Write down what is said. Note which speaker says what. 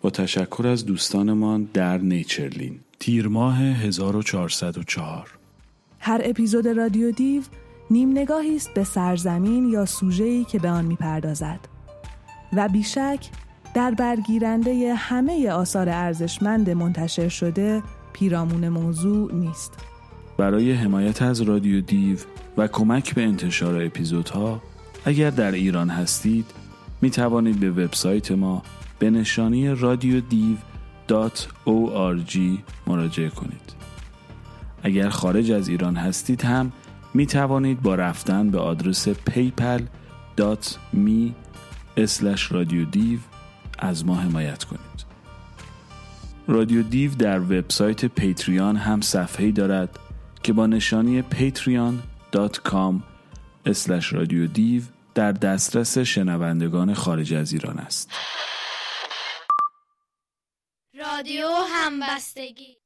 Speaker 1: با تشکر از دوستانمان در نیچرلین. تیر ماه 1404.
Speaker 2: هر اپیزود رادیو دیو نیم نگاهی است به سرزمین یا سوژه‌ای که به آن می‌پردازد و بیشک در برگیرنده همه آثار ارزشمند منتشر شده پیرامون موضوع نیست.
Speaker 1: برای حمایت از رادیو دیو و کمک به انتشار اپیزودها اگر در ایران هستید می توانید به وبسایت ما به نشانی radiodiv.org مراجعه کنید. اگر خارج از ایران هستید هم می توانید با رفتن به آدرس paypal.me/radiodiv از ما حمایت کنید. رادیو دیو در وبسایت پیتریان هم صفحه‌ای دارد که با نشانی patreon.com/radiodiv در دسترس شنوندگان خارج از ایران است.
Speaker 3: رادیو همبستگی